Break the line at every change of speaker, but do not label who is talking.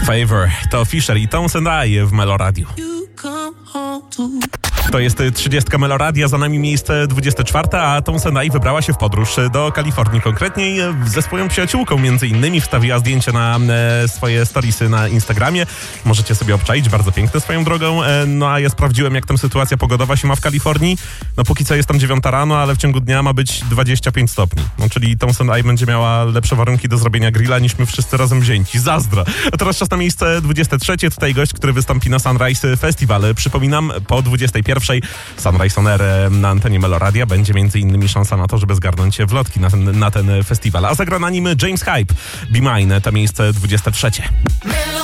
Favor to Fisher i Townsend I w Meloradiu. To jest 30 Meloradia, za nami miejsce 24, a Townsend I wybrała się w podróż do Kalifornii, konkretniej ze swoją przyjaciółką, między innymi wstawiła zdjęcie na swoje storiesy na Instagramie. Możecie sobie obczaić, bardzo piękne swoją drogą. No a ja sprawdziłem, jak tam sytuacja pogodowa się ma w Kalifornii. No póki co jest tam 9 rano, ale w ciągu dnia ma być 25 stopni. No, czyli Townsend I będzie miała lepsze warunki do zrobienia grilla niż my wszyscy razem wzięci. Zazdro. A teraz czas na miejsce 23. Tutaj gość, który wystąpi na Sunrise Festival. Przypominam, po 21. Sunrise On Air na antenie Meloradia będzie m.in. szansa na to, żeby zgarnąć wlotki na ten festiwal. A zagra na nim James Hype. Be Mine, to miejsce 23.